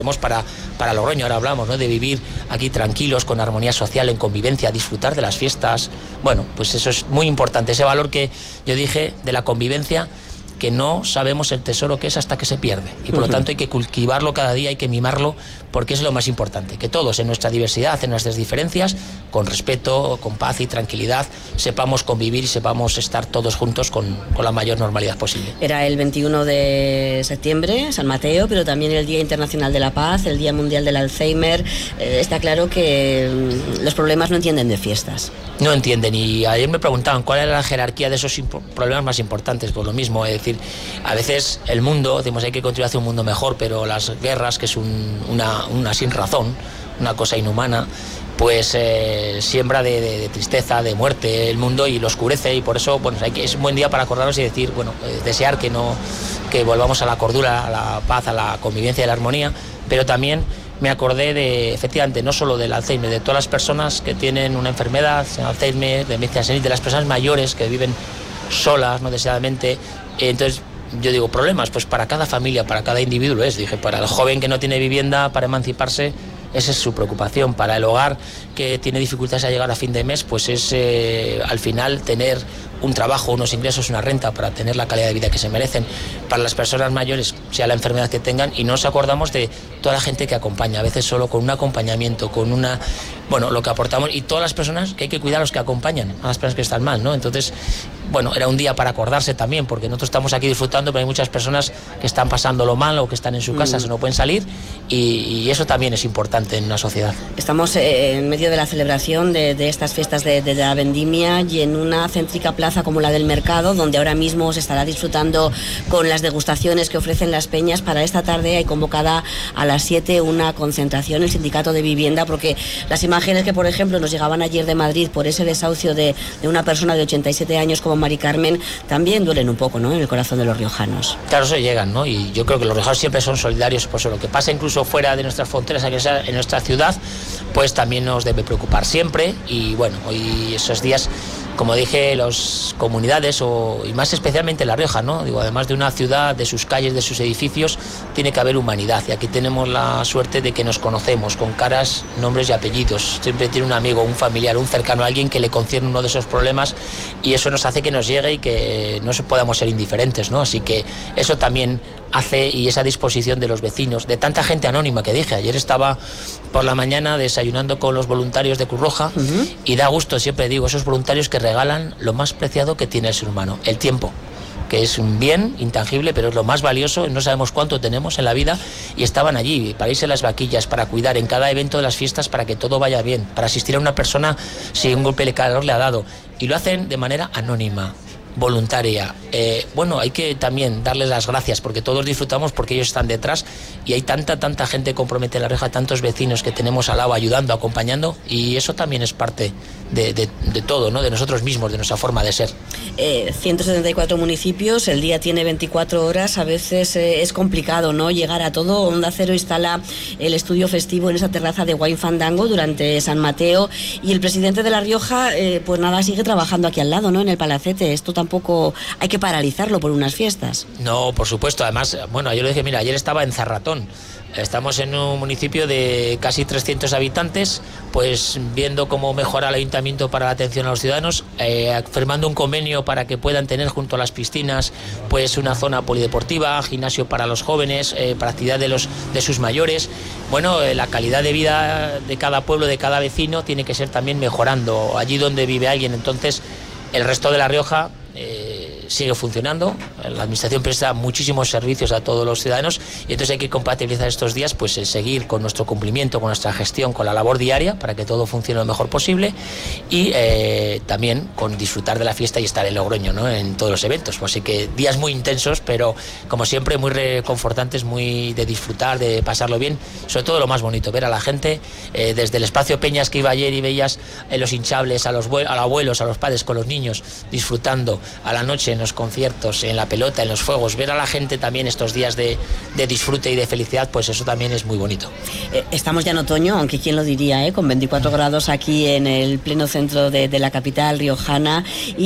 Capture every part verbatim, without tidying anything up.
Para, para Logroño, ahora hablamos, ¿no?, de vivir aquí tranquilos, con armonía social, en convivencia, disfrutar de las fiestas. Bueno, pues eso es muy importante, ese valor que yo dije de la convivencia, que no sabemos el tesoro que es hasta que se pierde, y por lo tanto hay que cultivarlo cada día, hay que mimarlo, porque es lo más importante, que todos en nuestra diversidad, en nuestras diferencias, con respeto, con paz y tranquilidad, sepamos convivir y sepamos estar todos juntos con, con la mayor normalidad posible. Era el veintiuno de septiembre, San Mateo, pero también el Día Internacional de la Paz, el Día Mundial del Alzheimer. Eh, está claro que mm, los problemas no entienden de fiestas. No entienden, y ayer me preguntaban cuál era la jerarquía de esos problemas más importantes. Pues lo mismo, es decir, a veces el mundo, decimos, hay que contribuir hacia un mundo mejor, pero las guerras, que es un, una, una sin razón, una cosa inhumana, pues eh, siembra de, de, de tristeza, de muerte el mundo, y lo oscurece, y por eso, bueno, hay que, es un buen día para acordarnos y decir, bueno, eh, desear que no, que volvamos a la cordura, a la paz, a la convivencia y a la armonía, pero también me acordé de, efectivamente, no solo del Alzheimer, de todas las personas que tienen una enfermedad, Alzheimer, demencia senil, de las personas mayores que viven solas, no deseadamente. Entonces, yo digo, problemas, pues para cada familia, para cada individuo es. Dije, para el joven que no tiene vivienda para emanciparse, esa es su preocupación. Para el hogar que tiene dificultades a llegar a fin de mes, pues es eh, al final tener un trabajo, unos ingresos, una renta para tener la calidad de vida que se merecen. Para las personas mayores, sea la enfermedad que tengan, y no nos acordamos de toda la gente que acompaña, a veces solo con un acompañamiento, con una, bueno, lo que aportamos, y todas las personas que hay que cuidar, a los que acompañan, a las personas que están mal, ¿no? Entonces, bueno, era un día para acordarse también, porque nosotros estamos aquí disfrutando, pero hay muchas personas que están pasándolo mal o que están en su casa, mm. se no pueden salir, y, y eso también es importante en una sociedad. Estamos eh, en medio de la celebración de, de estas fiestas de, de la vendimia, y en una céntrica plaza como la del Mercado, donde ahora mismo se estará disfrutando con las degustaciones que ofrecen las peñas. Para esta tarde hay convocada a las siete una concentración, el Sindicato de Vivienda, porque las imágenes que, por ejemplo, nos llegaban ayer de Madrid por ese desahucio de, de una persona de ochenta y siete años como Mari Carmen, también duelen un poco, ¿no?, en el corazón de los riojanos. Claro, eso llegan, ¿no? Y yo creo que los riojanos siempre son solidarios, por eso lo que pasa incluso fuera de nuestras fronteras, aquí en nuestra ciudad, pues también nos debe preocupar siempre. Y bueno, hoy esos días, como dije, las comunidades, o, y más especialmente La Rioja, ¿no? Digo, además de una ciudad, de sus calles, de sus edificios, tiene que haber humanidad, y aquí tenemos la suerte de que nos conocemos con caras, nombres y apellidos. Siempre tiene un amigo, un familiar, un cercano, alguien que le concierne uno de esos problemas, y eso nos hace que nos llegue y que no podamos ser indiferentes, ¿no? Así que eso también hace, y esa disposición de los vecinos, de tanta gente anónima que dije. Ayer estaba por la mañana desayunando con los voluntarios de Cruz Roja, uh-huh. y da gusto, siempre digo, esos voluntarios que regalan lo más preciado que tiene el ser humano, el tiempo, que es un bien intangible, pero es lo más valioso, no sabemos cuánto tenemos en la vida, y estaban allí para irse las vaquillas, para cuidar en cada evento de las fiestas, para que todo vaya bien, para asistir a una persona si un golpe de calor le ha dado, y lo hacen de manera anónima, voluntaria. Eh, bueno, hay que también darles las gracias, porque todos disfrutamos porque ellos están detrás, y hay tanta, tanta gente comprometida en La Rioja, tantos vecinos que tenemos al lado ayudando, acompañando, y eso también es parte de, de, de todo, ¿no?, de nosotros mismos, de nuestra forma de ser. Eh, ciento setenta y cuatro municipios, el día tiene veinticuatro horas, a veces eh, es complicado, ¿no?, llegar a todo. Onda Cero instala el estudio festivo en esa terraza de Wine Fandango durante San Mateo, y el presidente de La Rioja, eh, pues nada, sigue trabajando aquí al lado, ¿no?, en el Palacete. Esto tampoco hay que paralizarlo por unas fiestas. No, por supuesto. Además, bueno, yo lo dije, mira, ayer estaba en Zarratón. Estamos en un municipio de casi trescientos habitantes, pues viendo cómo mejora el ayuntamiento para la atención a los ciudadanos, eh, firmando un convenio para que puedan tener junto a las piscinas pues una zona polideportiva, gimnasio para los jóvenes, eh, para actividad de los de sus mayores. Bueno, eh, la calidad de vida de cada pueblo, de cada vecino, tiene que ser también mejorando allí donde vive alguien. Entonces, el resto de La Rioja eh, sigue funcionando, la administración presta muchísimos servicios a todos los ciudadanos, y entonces hay que compatibilizar estos días, pues eh, seguir con nuestro cumplimiento, con nuestra gestión, con la labor diaria para que todo funcione lo mejor posible, y eh, también con disfrutar de la fiesta y estar en Logroño, ¿no?, en todos los eventos. Pues así que días muy intensos, pero como siempre muy reconfortantes, muy de disfrutar, de pasarlo bien, sobre todo lo más bonito, ver a la gente eh, desde el espacio Peñas que iba ayer y veías en los hinchables a los, a los abuelos, a los padres con los niños disfrutando, a la noche en los conciertos, en la pelota, en los fuegos, ver a la gente también estos días de, de disfrute y de felicidad, pues eso también es muy bonito. Eh, estamos ya en otoño, aunque quién lo diría, ¿eh? Con veinticuatro grados aquí en el pleno centro de, de la capital riojana,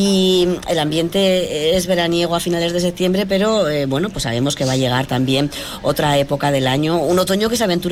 y el ambiente es veraniego a finales de septiembre, pero eh, bueno, pues sabemos que va a llegar también otra época del año, un otoño que se aventura